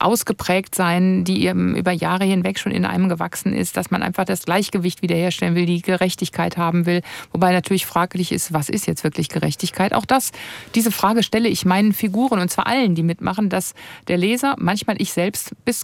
ausgeprägt sein, die über Jahre hinweg schon in einem gewachsen ist, dass man einfach das Gleichgewicht wiederherstellen will, die Gerechtigkeit haben will. Wobei natürlich fraglich ist, was ist jetzt wirklich Gerechtigkeit? Auch diese Frage stelle ich meinen Figuren, und zwar allen, die mitmachen, dass der Leser, manchmal ich selbst, bis